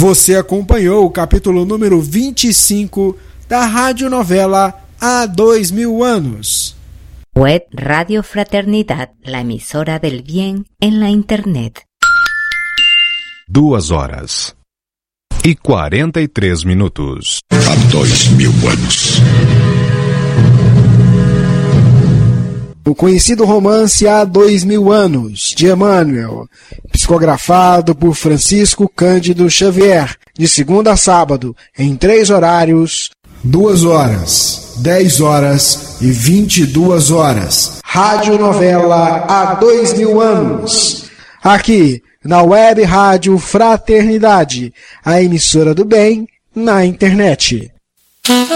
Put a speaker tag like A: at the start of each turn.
A: Você acompanhou o capítulo número 25 da radionovela Há 2000 anos.
B: Web Radio Fraternidad, la emisora del bien en la Internet.
C: 2h43.
D: Há 2000 anos.
A: O conhecido romance Há 2000 anos, de Emmanuel, psicografado por Francisco Cândido Xavier, de segunda a sábado, em 3 horários, 2 horas, 10 horas e 22 horas. Radionovela Há 2000 anos. Aqui, na Web Rádio Fraternidade, a emissora do bem na internet.